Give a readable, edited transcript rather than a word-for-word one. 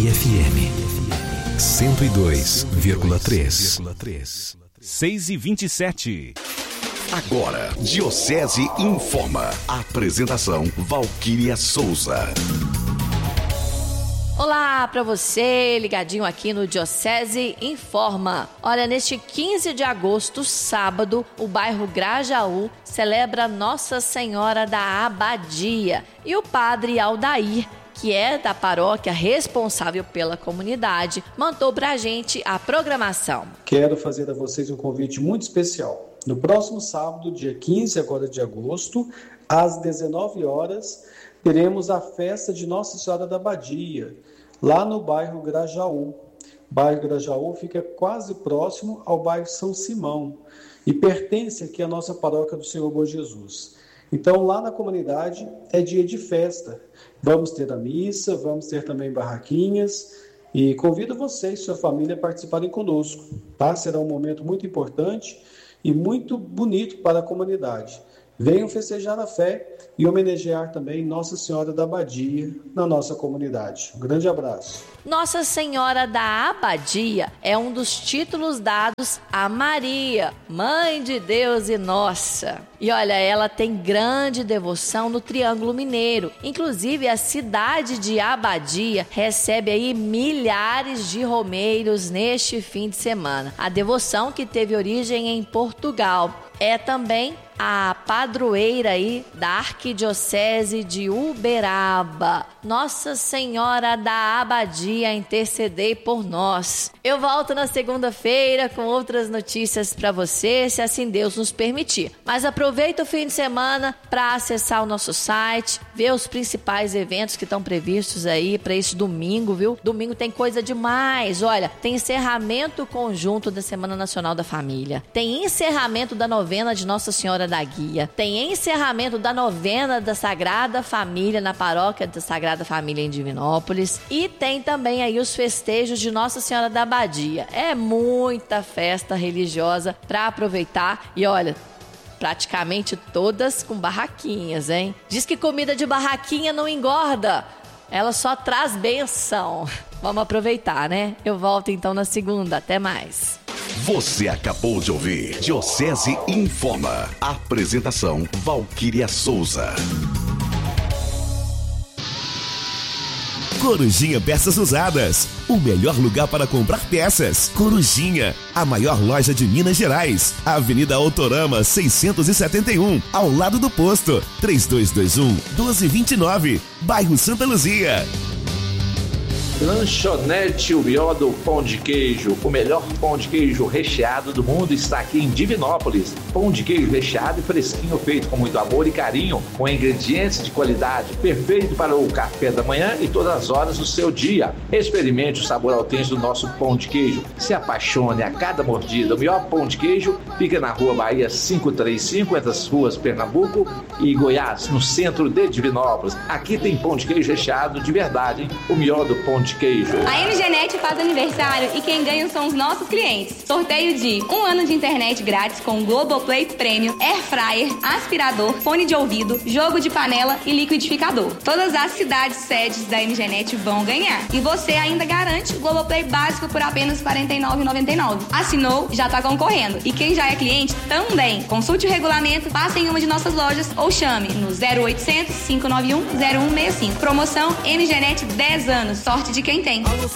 Bahia FM 102,3. 6h27. Agora, Diocese informa. Apresentação Valquíria Souza. Olá para você, ligadinho aqui no Diocese Informa. Olha, neste 15 de agosto, sábado, o bairro Grajaú celebra Nossa Senhora da Abadia. E o padre Aldair, que é da paróquia responsável pela comunidade, mandou pra gente a programação. Quero fazer a vocês um convite muito especial. No próximo sábado, dia 15 agora de agosto, às 19 horas, teremos a festa de Nossa Senhora da Abadia, lá no bairro Grajaú. O bairro Grajaú fica quase próximo ao bairro São Simão e pertence aqui à nossa paróquia do Senhor Bom Jesus. Então, lá na comunidade é dia de festa. Vamos ter a missa, vamos ter também barraquinhas e convido vocês e sua família a participarem conosco, tá? Será um momento muito importante e muito bonito para a comunidade. Venham festejar a fé e homenagear também Nossa Senhora da Abadia na nossa comunidade. Um grande abraço. Nossa Senhora da Abadia é um dos títulos dados a Maria, Mãe de Deus e Nossa. E olha, ela tem grande devoção no Triângulo Mineiro. Inclusive, a cidade de Abadia recebe aí milhares de romeiros neste fim de semana. A devoção, que teve origem em Portugal, é também a padroeira aí da Arquidiocese de Uberaba. Nossa Senhora da Abadia, intercedei por nós. Eu volto na segunda-feira com outras notícias para você, se assim Deus nos permitir. Mas aproveita o fim de semana para acessar o nosso site, ver os principais eventos que estão previstos aí para esse domingo, viu? Domingo tem coisa demais. Olha, tem encerramento conjunto da Semana Nacional da Família. Tem encerramento da novena de Nossa Senhora da Guia. Tem encerramento da novena da Sagrada Família na paróquia da Sagrada Família em Divinópolis. E tem também aí os festejos de Nossa Senhora da Abadia. É muita festa religiosa para aproveitar. E olha, praticamente todas com barraquinhas, hein? Diz que comida de barraquinha não engorda. Ela só traz benção. Vamos aproveitar, né? Eu volto então na segunda. Até mais. Você acabou de ouvir Diocese Informa. Apresentação Valquíria Souza. Corujinha Peças Usadas, o melhor lugar para comprar peças. Corujinha, a maior loja de Minas Gerais. Avenida Autorama 671, ao lado do posto. 3221-1229, bairro Santa Luzia. Lanchonete O Mió do Pão de Queijo. O melhor pão de queijo recheado do mundo está aqui em Divinópolis. Pão de queijo recheado e fresquinho, feito com muito amor e carinho, com ingredientes de qualidade, perfeito para o café da manhã e todas as horas do seu dia. Experimente o sabor autêntico do nosso pão de queijo. Se apaixone a cada mordida. O melhor pão de queijo fica na Rua Bahia 535, entre as ruas Pernambuco e Goiás, no centro de Divinópolis. Aqui tem pão de queijo recheado de verdade, hein? O melhor do pão de queijo. A MGNet faz aniversário e quem ganha são os nossos clientes. Sorteio de 1 ano de internet grátis com Globoplay Premium, Air Fryer, aspirador, fone de ouvido, jogo de panela e liquidificador. Todas as cidades sedes da MGNet vão ganhar. E você ainda garante o Globoplay básico por apenas R$ 49,99. Assinou, já está concorrendo. E quem já é cliente também. Consulte o regulamento, passe em uma de nossas lojas ou chame no 0800 591 0165. Promoção MGNet 10 anos. Sorte de quem tem.